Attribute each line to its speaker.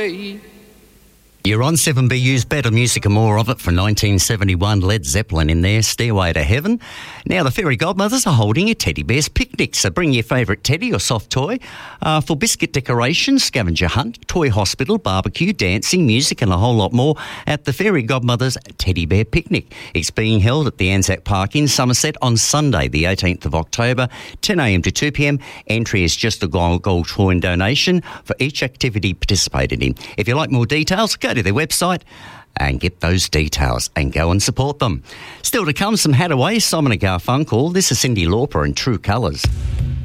Speaker 1: away.
Speaker 2: You're on 7BU's Better Music and More of it for 1971, Led Zeppelin in there, Stairway to Heaven. Now, the Fairy Godmothers are holding a Teddy Bears picnic, so bring your favourite teddy or soft toy for biscuit decoration, scavenger hunt, toy hospital, barbecue, dancing, music and a whole lot more at the Fairy Godmothers Teddy Bear Picnic. It's being held at the Anzac Park in Somerset on Sunday, the 18th of October, 10am to 2pm. Entry is just a gold coin donation for each activity participated in. If you'd like more details, go to their website and get those details and go and support them. Still to come, some Hattaway, Simon and Garfunkel. This is Cyndi Lauper in True Colours.